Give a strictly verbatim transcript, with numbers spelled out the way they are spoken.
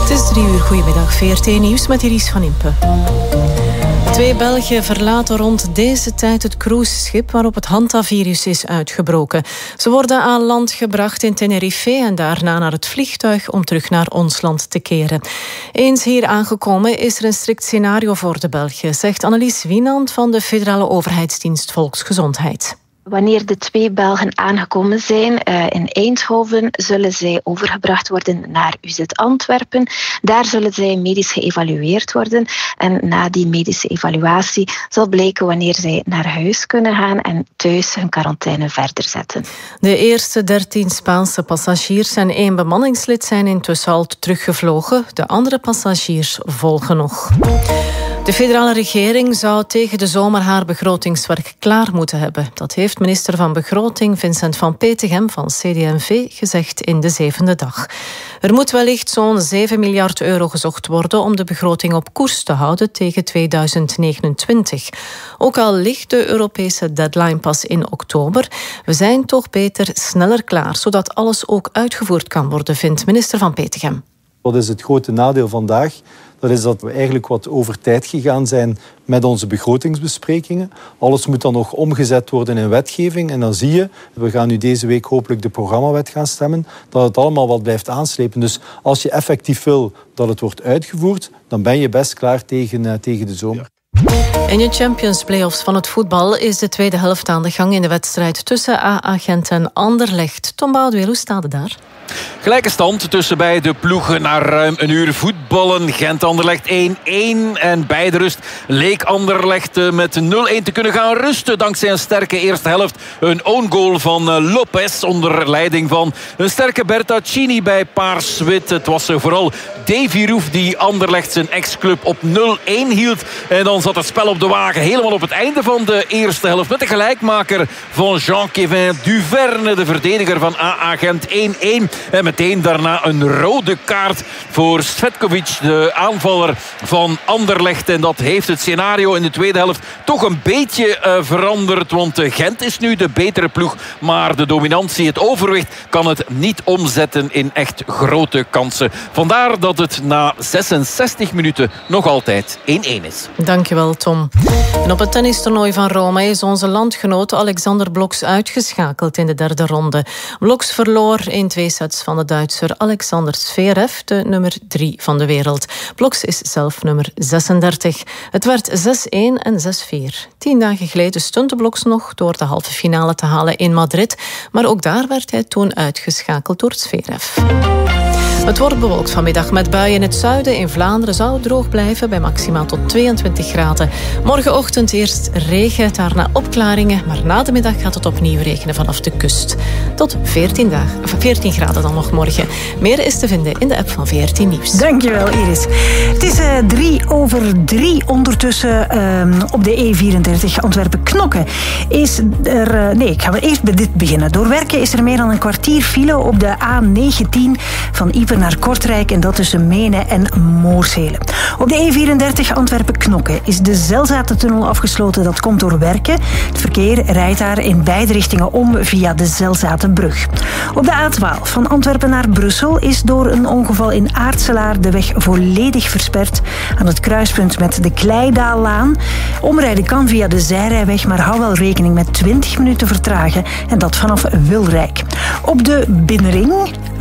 Het is drie uur. Goedemiddag. V R T Nieuws met Iris van Impe. Twee Belgen verlaten rond deze tijd het cruiseschip waarop het hantavirus is uitgebroken. Ze worden aan land gebracht in Tenerife en daarna naar het vliegtuig om terug naar ons land te keren. Eens hier aangekomen is er een strikt scenario voor de Belgen, zegt Annelies Wienand van de Federale Overheidsdienst Volksgezondheid. Wanneer de twee Belgen aangekomen zijn uh, in Eindhoven, zullen zij overgebracht worden naar U Z Antwerpen. Daar zullen zij medisch geëvalueerd worden. En na die medische evaluatie zal blijken wanneer zij naar huis kunnen gaan en thuis hun quarantaine verder zetten. De eerste dertien Spaanse passagiers en één bemanningslid zijn intussen al teruggevlogen. De andere passagiers volgen nog. De federale regering zou tegen de zomer haar begrotingswerk klaar moeten hebben. Dat heeft minister van Begroting Vincent van Petegem van C D en V gezegd in de zevende dag. Er moet wellicht zo'n zeven miljard euro gezocht worden om de begroting op koers te houden tegen tweeduizend negenentwintig. Ook al ligt de Europese deadline pas in oktober, we zijn toch beter sneller klaar, zodat alles ook uitgevoerd kan worden, vindt minister van Petegem. Wat is het grote nadeel vandaag? Dat is dat we eigenlijk wat over tijd gegaan zijn met onze begrotingsbesprekingen. Alles moet dan nog omgezet worden in wetgeving. En dan zie je, we gaan nu deze week hopelijk de programmawet gaan stemmen, dat het allemaal wat blijft aanslepen. Dus als je effectief wil dat het wordt uitgevoerd, dan ben je best klaar tegen, uh, tegen de zomer. In de Champions Playoffs van het voetbal is de tweede helft aan de gang in de wedstrijd tussen A A Gent en Anderlecht. Tom Bouwdeel, hoe staat het daar? Gelijke stand tussen beide ploegen na ruim een uur voetballen. Gent-Anderlecht één-één. En bij de rust leek Anderlecht met nul-één te kunnen gaan rusten. Dankzij een sterke eerste helft. Een own goal van Lopez onder leiding van een sterke Bertaccini bij Paars-Wit. Het was vooral Davy Roef die Anderlecht zijn ex-club op nul-één hield. En dan zat het spel op de wagen helemaal op het einde van de eerste helft. Met de gelijkmaker van Jean-Kévin Duverne, de verdediger van A A Gent, één-één. En meteen daarna een rode kaart voor Svetkovic, de aanvaller van Anderlecht. En dat heeft het scenario in de tweede helft toch een beetje uh, veranderd. Want uh, Gent is nu de betere ploeg. Maar de dominantie, het overwicht, kan het niet omzetten in echt grote kansen. Vandaar dat het na zesenzestig minuten nog altijd één-één is. Dankjewel, Tom. En op het tennistoernooi van Rome is onze landgenoot Alexander Bloksch uitgeschakeld in de derde ronde. Bloksch verloor in twee sets van de Duitser Alexander Zverev, de nummer drie van de wereld. Bloksch is zelf nummer zesendertig. Het werd zes-één en zes-vier. Tien dagen geleden stunte Bloksch nog door de halve finale te halen in Madrid, maar ook daar werd hij toen uitgeschakeld door Zverev. Het wordt bewolkt vanmiddag met buien in het zuiden. In Vlaanderen zou het droog blijven bij maximaal tot tweeëntwintig graden. Morgenochtend eerst regen, daarna opklaringen. Maar na de middag gaat het opnieuw regenen vanaf de kust. Tot veertien, dagen, veertien graden dan nog morgen. Meer is te vinden in de app van V R T Nieuws. Dankjewel, Iris. Het is uh, drie over drie ondertussen uh, op de E vierendertig Antwerpen-Knokke. Is er... Uh, nee, ik ga eerst bij dit beginnen. Door werken is er meer dan een kwartier file op de A negentien van Ieper naar Kortrijk en dat tussen Menen en Moorselen. Op de E vierendertig Antwerpen-Knokke is de Zelzatentunnel afgesloten. Dat komt door werken. Het verkeer rijdt daar in beide richtingen om via de Zelzatenbrug. Op de A twaalf van Antwerpen naar Brussel is door een ongeval in Aartselaar de weg volledig versperd aan het kruispunt met de Kleidaallaan. Omrijden kan via de zijrijweg, maar hou wel rekening met twintig minuten vertragen en dat vanaf Wilrijk. Op de Binnenring